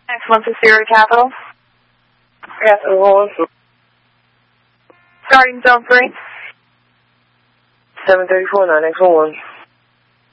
X160 Capital. Yes, hold on. Starting zone 3. 734, 9X11.